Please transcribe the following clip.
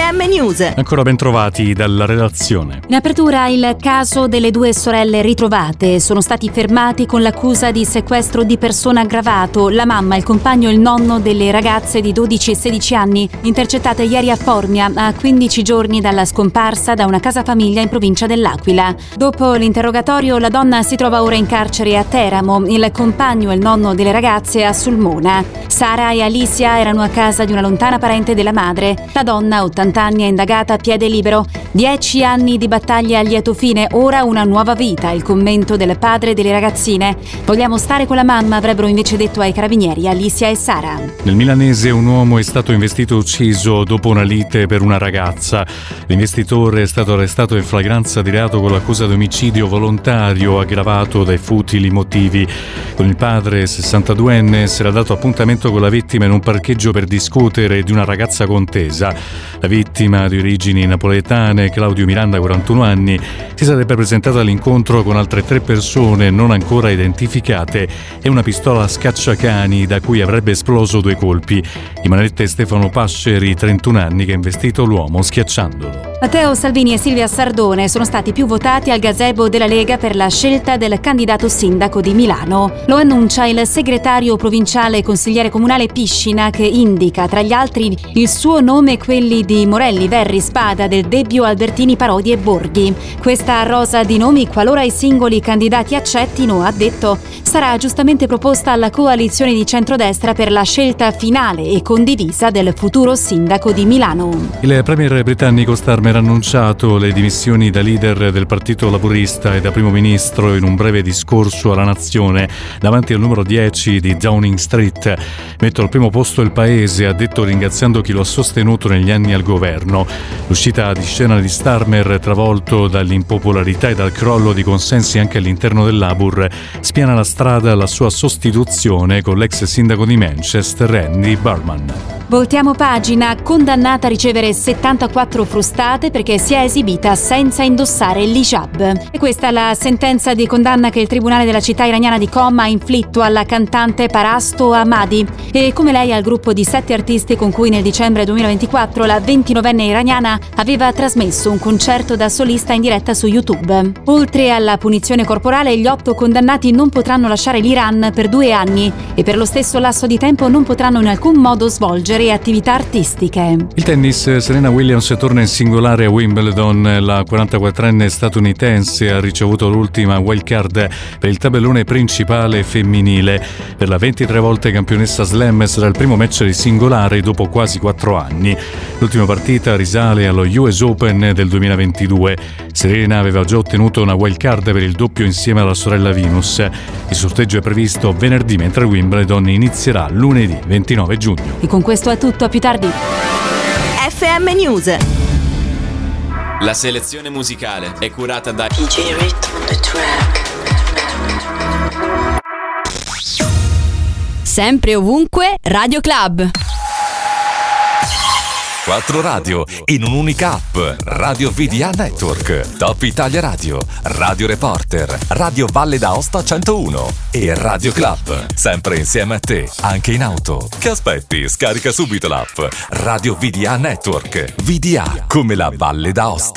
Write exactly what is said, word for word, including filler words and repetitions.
M News. Ancora ben trovati dalla redazione. In apertura il caso delle due sorelle ritrovate. Sono stati fermati con l'accusa di sequestro di persona aggravato. La mamma, il compagno e il nonno delle ragazze di dodici e sedici anni, intercettate ieri a Formia, a quindici giorni dalla scomparsa da una casa famiglia in provincia dell'Aquila. Dopo l'interrogatorio, la donna si trova ora in carcere a Teramo, il compagno e il nonno delle ragazze a Sulmona. Sara e Alicia erano a casa di una lontana parente della madre. La donna, ottanta anni, è indagata a piede libero. Dieci anni di battaglia a lieto fine, ora una nuova vita, il commento del padre delle ragazzine. Vogliamo stare con la mamma, avrebbero invece detto ai carabinieri Alicia e Sara. Nel milanese un uomo è stato investito e ucciso dopo una lite per una ragazza. L'investitore è stato arrestato in flagranza di reato con l'accusa di omicidio volontario aggravato dai futili motivi. Con il padre, sessantaduenne, si era dato appuntamento con la vittima in un parcheggio per discutere di una ragazza contesa. La vittima, di origini napoletane, Claudio Miranda, quarantuno anni, si sarebbe presentato all'incontro con altre tre persone non ancora identificate e una pistola a scacciacani da cui avrebbe esploso due colpi. Di manette Stefano Pasceri, trentuno anni, che ha investito l'uomo schiacciandolo. Matteo Salvini e Silvia Sardone sono stati più votati al gazebo della Lega per la scelta del candidato sindaco di Milano. Lo annuncia il segretario provinciale e consigliere comunale Piscina, che indica tra gli altri il suo nome e quelli di Morelli, Verri, Spada, Del Debbio, Albertini, Parodi e Borghi. Questa rosa di nomi, qualora i singoli candidati accettino, ha detto, sarà giustamente proposta alla coalizione di centrodestra per la scelta finale e condivisa del futuro sindaco di Milano. Il premier britannico Starmer ha annunciato le dimissioni da leader del Partito Laburista e da primo ministro in un breve discorso alla nazione davanti al numero dieci di Downing Street. Metto al primo posto il paese, ha detto, ringraziando chi lo ha sostenuto negli anni al governo. L'uscita di scena di Starmer, travolto dall'impopolarità e dal crollo di consensi anche all'interno del Labour, spiana la strada alla sua sostituzione con l'ex sindaco di Manchester, Andy Burnham. Voltiamo pagina. Condannata a ricevere settantaquattro frustate perché si è esibita senza indossare l'hijab. E questa è la sentenza di condanna che il tribunale della città iraniana di Qom ha inflitto alla cantante Parasto Ahmadi e come lei al gruppo di sette artisti con cui nel dicembre duemilaventiquattro la ventinovenne iraniana aveva trasmesso un concerto da solista in diretta su YouTube. Oltre alla punizione corporale, gli otto condannati non potranno lasciare l'Iran per due anni e per lo stesso lasso di tempo non potranno in alcun modo svolgere attività artistiche. Il tennis, Serena Williams torna in singolare a Wimbledon. La quarantaquattrenne statunitense ha ricevuto l'ultima wild card per il tabellone principale femminile. Per la ventitré volte campionessa slam sarà il primo match di singolare dopo quasi quattro anni. L'ultima partita risale allo U S Open del duemilaventidue. Serena aveva già ottenuto una wild card per il doppio insieme alla sorella Venus. Il sorteggio è previsto venerdì, mentre Wimbledon inizierà lunedì ventinove giugno. E con questo è tutto, a più tardi. F M News. La selezione musicale è curata da D J Rhythm on the track. Sempre ovunque, Radio Club. Quattro radio in un'unica app. Radio V D A Network, Top Italia Radio, Radio Reporter, Radio Valle d'Aosta centouno e Radio Club. Sempre insieme a te, anche in auto. Che aspetti? Scarica subito l'app. Radio V D A Network. V D A come la Valle d'Aosta.